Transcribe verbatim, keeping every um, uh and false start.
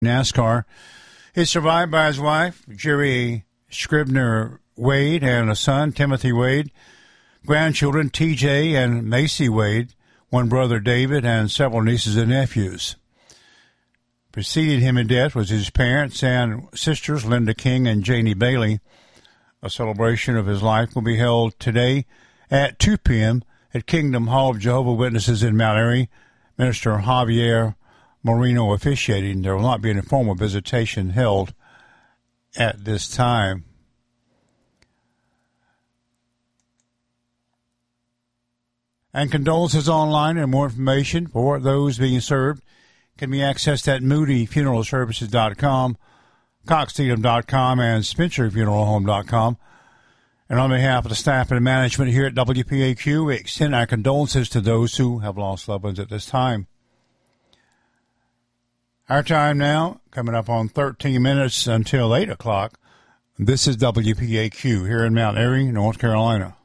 NASCAR. He's survived by his wife, Jerry Scribner Wade, and a son, Timothy Wade, grandchildren, T J and Macy Wade, one brother, David, and several nieces and nephews. Preceding him in death was his parents and sisters, Linda King and Janie Bailey. A celebration of his life will be held today at two p.m. at Kingdom Hall of Jehovah's Witnesses in Mount Airy. Minister Javier Moreno officiating. There will not be an informal visitation held at this time. And condolences online and more information for those being served can be accessed at moody funeral services dot com, cox needham dot com, and spencer funeral home dot com. And on behalf of the staff and management here at W P A Q, we extend our condolences to those who have lost loved ones at this time. Our time now, coming up on thirteen minutes until eight o'clock. This is W P A Q here in Mount Airy, North Carolina.